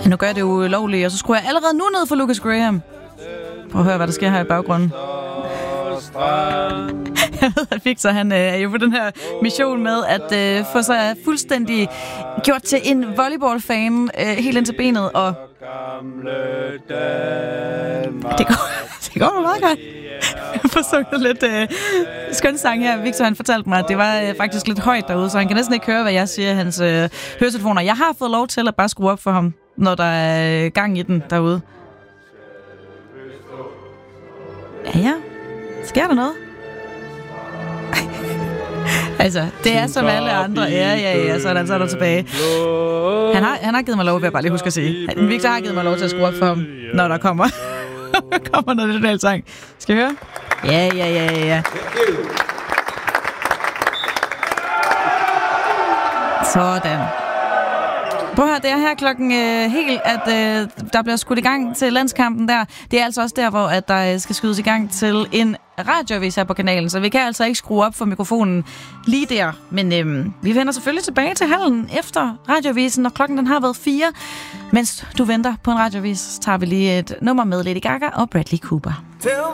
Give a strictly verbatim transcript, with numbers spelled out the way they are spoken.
Nu gør jeg det jo ulovligt, og så skruer jeg allerede nu ned for Lucas Graham. Prøv at høre, hvad der sker her i baggrunden. Jeg ved, at Victor, han øh, er jo på den her mission med at øh, få sig fuldstændig gjort til en volleyballfan øh, helt ind til benet, og det går, det går meget godt. Jeg får sunget lidt øh, skøn sang her. Victor, han fortalte mig, at det var øh, faktisk lidt højt derude, så han kan næsten ikke høre, hvad jeg siger i hans øh, høretelefoner. Jeg har fået lov til at bare skrue op for ham, når der er gang i den derude. Ja, ja. Sker der noget? Altså, det er som alle andre. Ja, ja, ja, sådan, så er der tilbage. Han har, han har givet mig lov, vil jeg bare lige huske at sige. Victor har givet mig lov til at skrue op for ham, når der kommer, kommer noget lidt sang. Skal vi høre? Ja, ja, ja, ja, ja. Sådan. Prøv at høre, det er her klokken øh, helt, at øh, der bliver skudt i gang til landskampen der. Det er altså også der, hvor at der skal skydes i gang til en radioavis her på kanalen, så vi kan altså ikke skrue op for mikrofonen lige der. Men øh, vi vender selvfølgelig tilbage til hallen efter radioavisen, når klokken den har været fire. Mens du venter på en radioavis, så tager vi lige et nummer med Lady Gaga og Bradley Cooper.